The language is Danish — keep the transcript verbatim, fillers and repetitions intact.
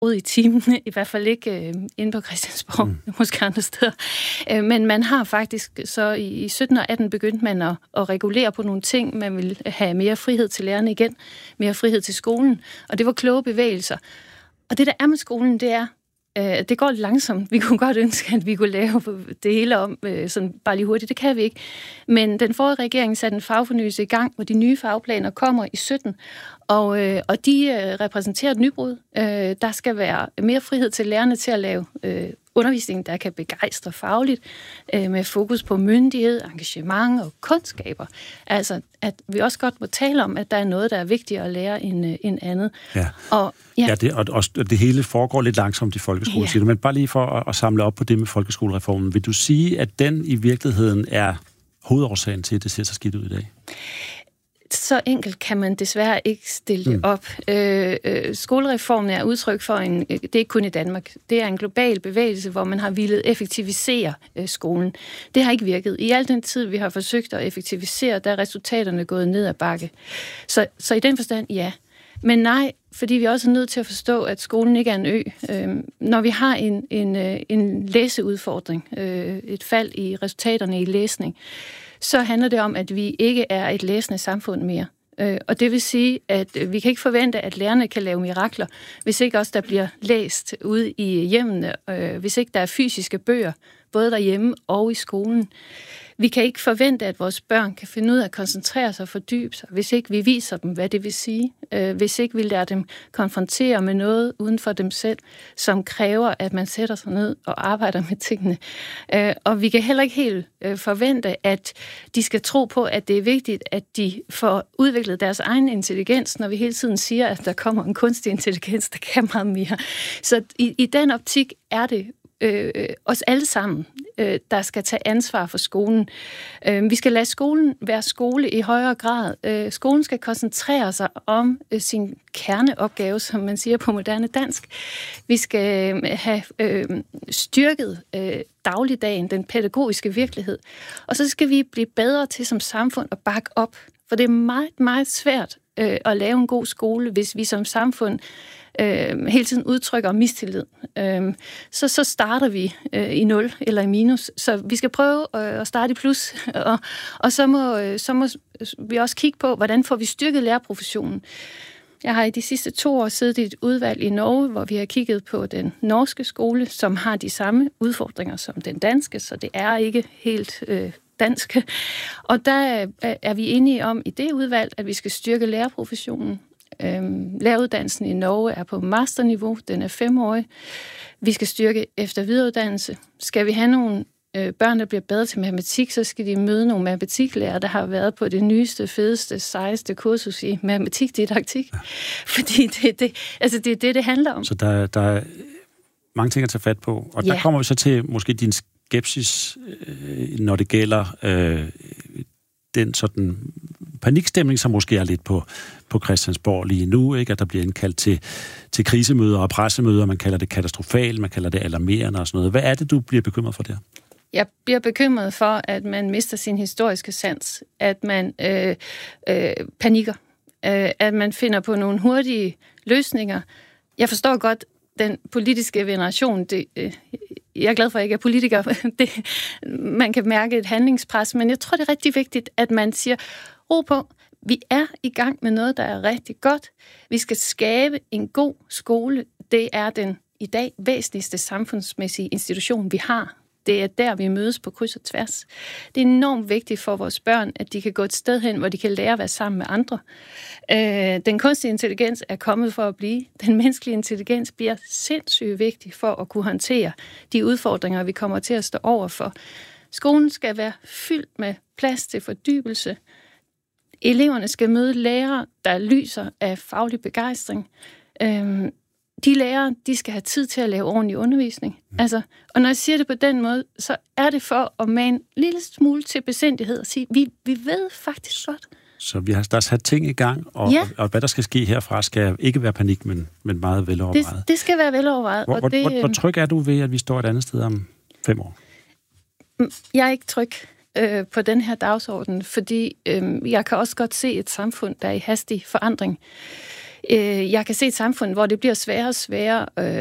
i timen, i hvert fald ikke øh, inde på Christiansborg, mm. måske andre steder. Øh, men man har faktisk så i, i sytten og atten begyndt man at, at regulere på nogle ting. Man vil have mere frihed til lærerne igen, mere frihed til skolen, og det var kloge bevægelser. Og det, der er med skolen, det er, øh, det går lidt langsomt. Vi kunne godt ønske, at vi kunne lave det hele om, øh, sådan bare lige hurtigt. Det kan vi ikke. Men den forrige regering satte en fagfornyelse i gang, hvor de nye fagplaner kommer i sytten, og, øh, og de øh, repræsenterer et nybrud. Øh, der skal være mere frihed til lærerne til at lave øh, undervisning, der kan begejstre fagligt, øh, med fokus på myndighed, engagement og kundskaber. Altså, at vi også godt må tale om, at der er noget, der er vigtigere at lære end, øh, end andet. Ja, og, ja. ja det, og, og det hele foregår lidt langsomt i folkeskolen, ja. Men bare lige for at, at samle op på det med folkeskolereformen. Vil du sige, at den i virkeligheden er hovedårsagen til, at det ser så skidt ud i dag? Så enkelt kan man desværre ikke stille det op. Mm. Øh, øh, skolereformen er udtryk for en, det er ikke kun i Danmark, det er en global bevægelse, hvor man har villet effektivisere øh, skolen. Det har ikke virket. I al den tid, vi har forsøgt at effektivisere, der er resultaterne gået ned ad bakke. Så, så i den forstand, ja. Men nej, fordi vi også er nødt til at forstå, at skolen ikke er en ø. Øh, når vi har en, en, en læseudfordring, øh, et fald i resultaterne i læsning, så handler det om, at vi ikke er et læsende samfund mere. Og det vil sige, at vi kan ikke forvente, at lærerne kan lave mirakler, hvis ikke også der bliver læst ude i hjemmene, hvis ikke der er fysiske bøger, både derhjemme og i skolen. Vi kan ikke forvente, at vores børn kan finde ud af at koncentrere sig og fordybe sig, hvis ikke vi viser dem, hvad det vil sige. Hvis ikke vi lader dem konfrontere med noget uden for dem selv, som kræver, at man sætter sig ned og arbejder med tingene. Og vi kan heller ikke helt forvente, at de skal tro på, at det er vigtigt, at de får udviklet deres egen intelligens, når vi hele tiden siger, at der kommer en kunstig intelligens, der kan meget mere. Så i, i den optik er det Øh, os alle sammen, øh, der skal tage ansvar for skolen. Øh, vi skal lade skolen være skole i højere grad. Øh, skolen skal koncentrere sig om øh, sin kerneopgave, som man siger på moderne dansk. Vi skal øh, have øh, styrket øh, dagligdagen, den pædagogiske virkelighed. Og så skal vi blive bedre til som samfund at bakke op. For det er meget, meget svært øh, at lave en god skole, hvis vi som samfund Øh, hele tiden udtrykker mistillid. Øh, så, så starter vi øh, i nul eller i minus. Så vi skal prøve øh, at starte i plus, og, og så, må, øh, så må vi også kigge på, hvordan får vi styrket lærerprofessionen. Jeg har i de sidste to år siddet i et udvalg i Norge, hvor vi har kigget på den norske skole, som har de samme udfordringer som den danske, så det er ikke helt øh, danske. Og der er vi enige om i det udvalg, at vi skal styrke lærerprofessionen. Øhm, læreruddannelsen i Norge er på masterniveau, den er femårig. Vi skal styrke efter videreuddannelse. Skal vi have nogle øh, børn, der bliver bedre til matematik, så skal de møde nogle matematiklærer, der har været på det nyeste, fedeste, sejeste kursus i matematikdidaktik. Ja. Fordi det, det, altså det er det, det handler om. Så der, der er mange ting at tage fat på. Og ja. Der kommer vi så til måske din skepsis, øh, når det gælder øh, den sådan panikstemning, som måske er lidt på, på Christiansborg lige nu, ikke? At der bliver indkaldt til, til krisemøder og pressemøder, man kalder det katastrofalt, man kalder det alarmerende og sådan noget. Hvad er det, du bliver bekymret for der? Jeg bliver bekymret for, at man mister sin historiske sans, at man øh, øh, panikker, øh, at man finder på nogle hurtige løsninger. Jeg forstår godt den politiske generation, det, øh, jeg er glad for, at jeg ikke er politiker, det, man kan mærke et handlingspres, men jeg tror, det er rigtig vigtigt, at man siger, ro på, vi er i gang med noget, der er rigtig godt. Vi skal skabe en god skole. Det er den i dag væsentligste samfundsmæssige institution, vi har. Det er der, vi mødes på kryds og tværs. Det er enormt vigtigt for vores børn, at de kan gå et sted hen, hvor de kan lære at være sammen med andre. Øh, den kunstige intelligens er kommet for at blive. Den menneskelige intelligens bliver sindssygt vigtig for at kunne håndtere de udfordringer, vi kommer til at stå over for. Skolen skal være fyldt med plads til fordybelse. Eleverne skal møde lærere, der lyser af faglig begejstring. Øh, De lærere, de skal have tid til at lave ordentlig undervisning. Altså, og når jeg siger det på den måde, så er det for at mane en lille smule til besindighed og sige, vi, vi ved faktisk godt. Så vi har der er sat ting i gang, og, ja. og, og hvad der skal ske herfra, skal ikke være panik, men, men meget velovervejet. Det, det skal være velovervejet. Hvor, og det, hvor, hvor tryg er du ved, at vi står et andet sted om fem år? Jeg er ikke tryg øh, på den her dagsorden, fordi øh, jeg kan også godt se et samfund, der er i hastig forandring. Øh, jeg kan se et samfund, hvor det bliver sværere og sværere